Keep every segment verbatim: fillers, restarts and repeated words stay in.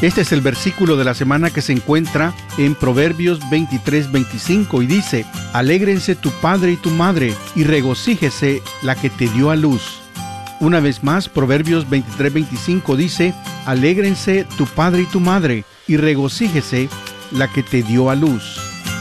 Este es el versículo de la semana que se encuentra en Proverbios veintitrés veinticinco y dice: Alégrense tu padre y tu madre, y regocíjese la que te dio a luz. Una vez más, Proverbios veintitrés veinticinco dice: Alégrense tu padre y tu madre, y regocíjese la que te dio a luz.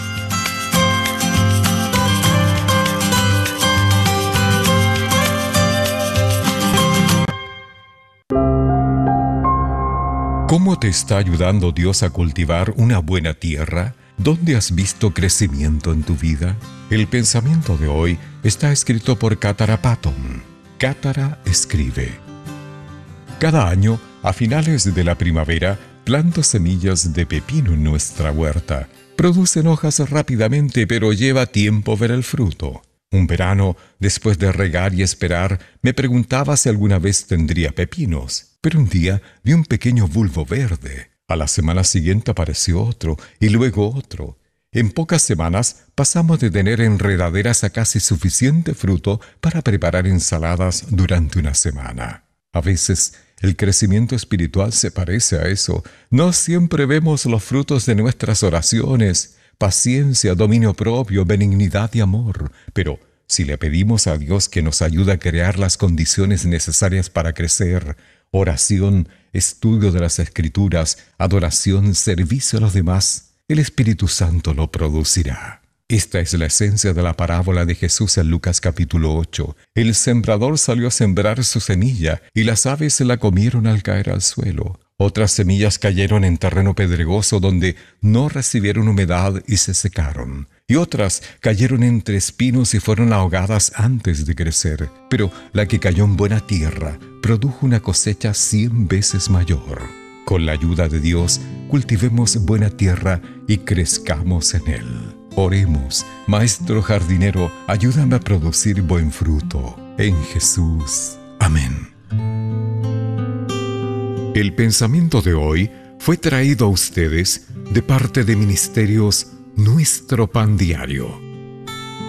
¿Cómo te está ayudando Dios a cultivar una buena tierra? ¿Dónde has visto crecimiento en tu vida? El pensamiento de hoy está escrito por Cátara Patton. Cátara escribe: Cada año, a finales de la primavera, planto semillas de pepino en nuestra huerta. Producen hojas rápidamente, pero lleva tiempo ver el fruto. Un verano, después de regar y esperar, me preguntaba si alguna vez tendría pepinos. Pero un día vi un pequeño bulbo verde. A la semana siguiente apareció otro, y luego otro. En pocas semanas pasamos de tener enredaderas a casi suficiente fruto para preparar ensaladas durante una semana. A veces, el crecimiento espiritual se parece a eso. No siempre vemos los frutos de nuestras oraciones: paciencia, dominio propio, benignidad y amor. Pero si le pedimos a Dios que nos ayude a crear las condiciones necesarias para crecer, oración, estudio de las Escrituras, adoración, servicio a los demás, el Espíritu Santo lo producirá. Esta es la esencia de la parábola de Jesús en Lucas capítulo ocho. El sembrador salió a sembrar su semilla, y las aves se la comieron al caer al suelo. Otras semillas cayeron en terreno pedregoso donde no recibieron humedad y se secaron. Y otras cayeron entre espinos y fueron ahogadas antes de crecer. Pero la que cayó en buena tierra produjo una cosecha cien veces mayor. Con la ayuda de Dios, cultivemos buena tierra y crezcamos en él. Oremos: Maestro jardinero, ayúdame a producir buen fruto. En Jesús. Amén. El pensamiento de hoy fue traído a ustedes de parte de Ministerios Nuestro Pan Diario.